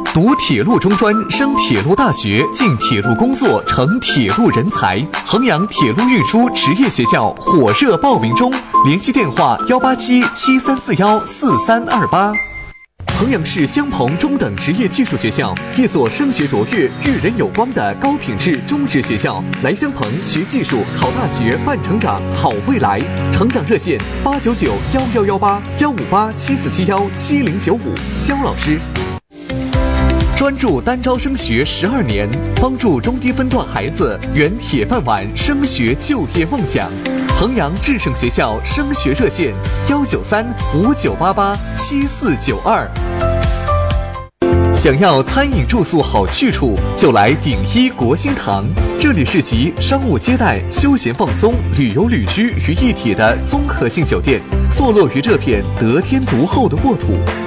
读铁路中专，升铁路大学，进铁路工作，成铁路人才。衡阳铁路运输职业学校火热报名中，联系电话18773414328。衡阳市相朋中等职业技术学校，一所升学卓越、育人有光的高品质中职学校。来相朋学技术、考大学、办成长，好未来。成长热线8991118，15874717095。肖老师。专注单招升学12年，帮助中低分段孩子圆铁饭碗升学就业梦想。衡阳智胜学校升学热线19359887492。想要餐饮住宿好去处，就来鼎一国兴堂。这里是集商务接待、休闲放松、旅游旅居于一体的综合性酒店，坐落于这片得天独厚的沃土。